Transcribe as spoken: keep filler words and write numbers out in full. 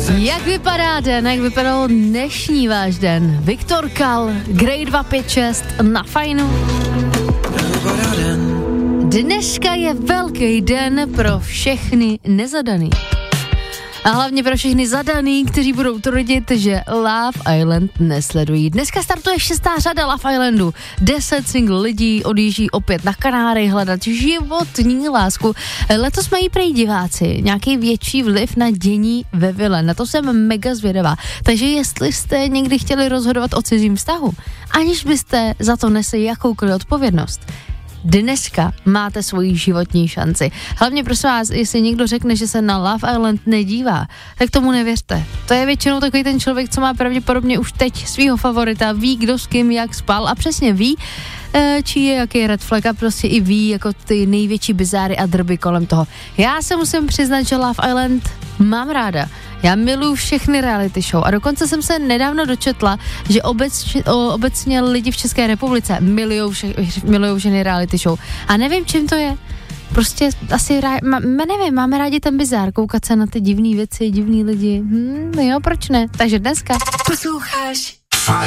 Jak vypadá den, jak vypadal dnešní váš den? Viktor Kal, Grey dva pět šest na Fajnu. Dneska je velký den pro všechny nezadaný. A hlavně pro všechny zadaný, kteří budou tvrdit, že Love Island nesledují. Dneska startuje šestá řada Love Islandu. Deset single lidí odjíždí opět na Kanáry hledat životní lásku. Letos mají prej diváci nějaký větší vliv na dění ve vile. Na to jsem mega zvědavá. Takže jestli jste někdy chtěli rozhodovat o cizím vztahu, aniž byste za to nesli jakoukoliv odpovědnost, dneska máte svoji životní šanci. Hlavně prosím vás, jestli někdo řekne, že se na Love Island nedívá, tak tomu nevěřte. To je většinou takový ten člověk, co má pravděpodobně už teď svýho favorita, ví, kdo s kým jak spal a přesně ví, čí je jaký red flag a prostě i ví jako ty největší bizáry a drby kolem toho. Já se musím přiznat, že Love Island mám ráda. Já miluji všechny reality show a dokonce jsem se nedávno dočetla, že obecně, obecně lidi v České republice milujou vše, milujou všechny reality show. A nevím, čím to je. Prostě asi, rá, má, nevím, máme rádi ten bizár, koukat se na ty divné věci, divní lidi. Hm, no jo, proč ne? Takže dneska. Posloucháš